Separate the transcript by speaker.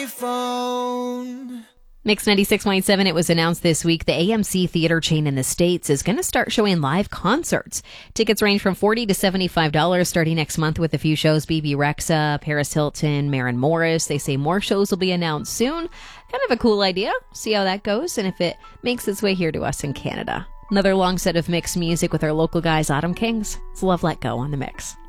Speaker 1: Phone.
Speaker 2: Mix 96.7, it was announced this week the AMC theater chain in the States is going to start showing live concerts. Tickets range from $40 to $75 starting next month with a few shows. BB Rexa, Paris Hilton, Maren Morris. They say more shows will be announced soon. Kind of a cool idea. See how that goes and if it makes its way here to us in Canada. Another long set of mixed music with our local guys, Autumn Kings. It's Love Let Go on the mix.